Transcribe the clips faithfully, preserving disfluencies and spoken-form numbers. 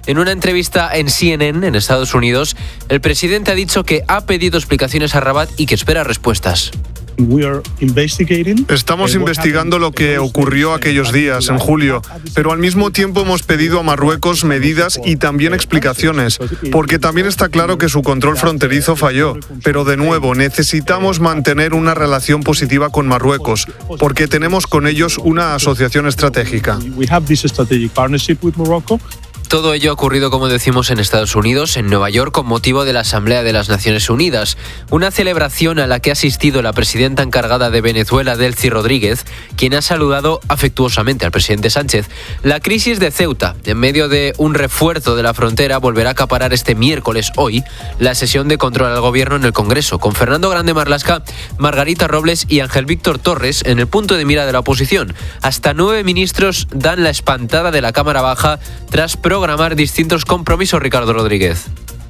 En una entrevista en C N N, en Estados Unidos, el presidente ha dicho que ha pedido explicaciones a Rabat y que espera respuestas. Estamos investigando lo que ocurrió aquellos días, en julio, pero al mismo tiempo hemos pedido a Marruecos medidas y también explicaciones, porque también está claro que su control fronterizo falló. Pero de nuevo, necesitamos mantener una relación positiva con Marruecos, porque tenemos con ellos una asociación estratégica. Todo ello ha ocurrido, como decimos, en Estados Unidos, en Nueva York, con motivo de la Asamblea de las Naciones Unidas. Una celebración a la que ha asistido la presidenta encargada de Venezuela, Delcy Rodríguez, quien ha saludado afectuosamente al presidente Sánchez. La crisis de Ceuta, en medio de un refuerzo de la frontera, volverá a acaparar este miércoles, hoy, la sesión de control al gobierno en el Congreso, con Fernando Grande Marlaska, Margarita Robles y Ángel Víctor Torres en el punto de mira de la oposición. Hasta nueve ministros dan la espantada de la Cámara Baja tras programar distintos compromisos. Ricardo Rodríguez.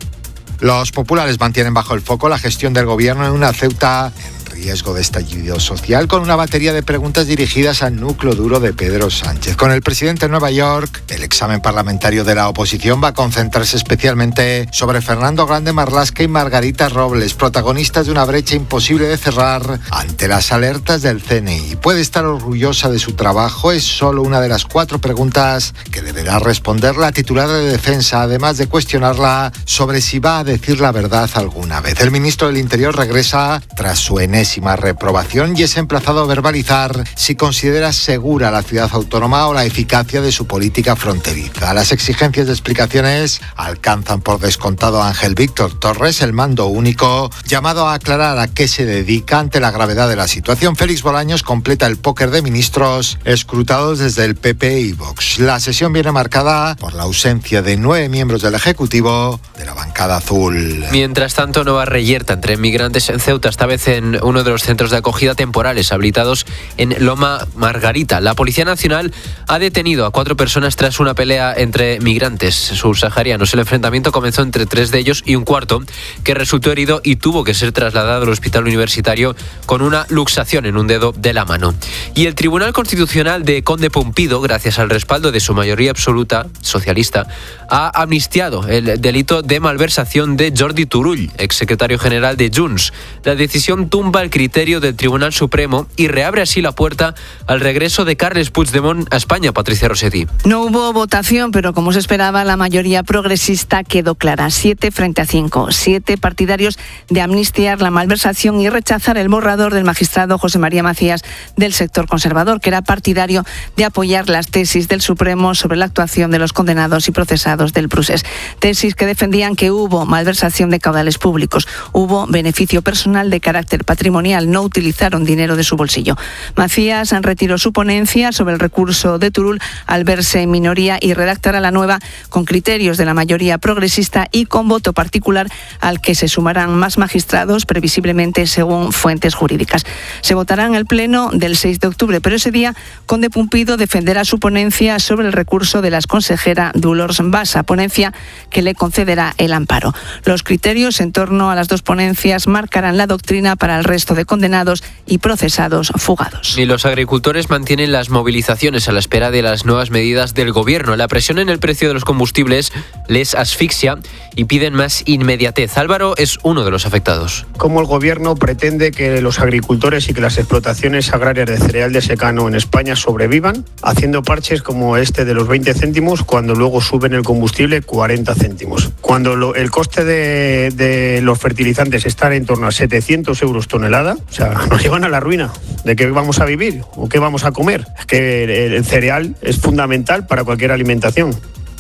Los populares mantienen bajo el foco la gestión del gobierno en una Ceuta en riesgo de estallido social, con una batería de preguntas dirigidas al núcleo duro de Pedro Sánchez. Con el presidente en Nueva York, el examen parlamentario de la oposición va a concentrarse especialmente sobre Fernando Grande Marlaska y Margarita Robles, protagonistas de una brecha imposible de cerrar ante las alertas del C N I. ¿Puede estar orgullosa de su trabajo? Es solo una de las cuatro preguntas que deberá responder la titular de Defensa, además de cuestionarla sobre si va a decir la verdad alguna vez. El ministro del Interior regresa tras su enésima reprobación y es emplazado a verbalizar si considera segura la ciudad autónoma o la eficacia de su política fronteriza. Las exigencias de explicaciones alcanzan por descontado a Ángel Víctor Torres, el mando único, llamado a aclarar a qué se dedica ante la gravedad de la situación. Félix Bolaños completa el póker de ministros escrutados desde el P P y Vox. La sesión viene marcada por la ausencia de nueve miembros del Ejecutivo de la bancada azul. Mientras tanto, nueva reyerta entre migrantes en Ceuta, esta vez en uno de los centros de acogida temporales habilitados en Loma Margarita. La Policía Nacional ha detenido a cuatro personas tras una pelea entre migrantes subsaharianos. El enfrentamiento comenzó entre tres de ellos y un cuarto, que resultó herido y tuvo que ser trasladado al hospital universitario con una luxación en un dedo de la mano. Y el Tribunal Constitucional de Conde Pumpido, gracias al respaldo de su mayoría absoluta socialista, ha amnistiado el delito de malversación de Jordi Turull, exsecretario general de Junts. La decisión tumba el criterio del Tribunal Supremo y reabre así la puerta al regreso de Carles Puigdemont a España. Patricia Rossetti. No hubo votación, pero como se esperaba, la mayoría progresista quedó clara. Siete frente a cinco. Siete partidarios de amnistiar la malversación y rechazar el borrador del magistrado José María Macías del sector conservador, que era partidario de apoyar las tesis del Supremo sobre la actuación de los condenados y procesados del Procés. Tesis que defendían que hubo malversación de caudales públicos, hubo beneficio personal de carácter patrimonial, no utilizaron dinero de su bolsillo. Macías retiró su ponencia sobre el recurso de Turull al verse en minoría y redactará la nueva con criterios de la mayoría progresista y con voto particular al que se sumarán más magistrados, previsiblemente según fuentes jurídicas. Se votará en el pleno del seis de octubre, pero ese día Conde Pumpido defenderá su ponencia sobre el recurso de la exconsejera Dolors Bassa, ponencia que le concederá el amparo. Los criterios en torno a las dos ponencias marcarán la doctrina para el resto de condenados y procesados fugados. Y los agricultores mantienen las movilizaciones a la espera de las nuevas medidas del gobierno. La presión en el precio de los combustibles les asfixia y piden más inmediatez. Álvaro es uno de los afectados. ¿Cómo el gobierno pretende que los agricultores y que las explotaciones agrarias de cereal de secano en España sobrevivan, haciendo parches como este de los veinte céntimos cuando luego suben el combustible cuarenta céntimos? Cuando lo, el coste de, de los fertilizantes está en torno a setecientos euros tonelada, o sea, nos llevan a la ruina. ¿De qué vamos a vivir o qué vamos a comer? Es que el, el cereal es fundamental para cualquier alimentación.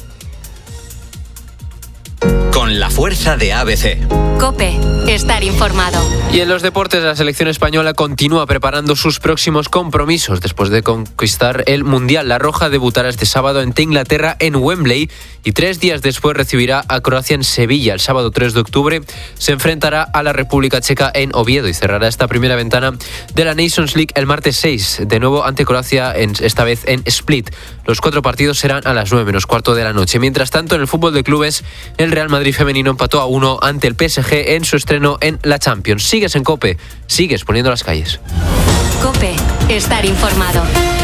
Con la fuerza de A B C. COPE. Estar informado. Y en los deportes, la selección española continúa preparando sus próximos compromisos. Después de conquistar el Mundial, la Roja debutará este sábado ante Inglaterra en Wembley y tres días después recibirá a Croacia en Sevilla. El sábado tres de octubre se enfrentará a la República Checa en Oviedo y cerrará esta primera ventana de la Nations League el martes seis, de nuevo ante Croacia, en, esta vez en Split. Los cuatro partidos serán a las nueve menos cuarto de la noche. Mientras tanto, en el fútbol de clubes, el Real Madrid femenino empató a uno ante el P S G en su estreno en la Champions. Sigues en COPE, sigues poniendo las calles. COPE. Estar informado.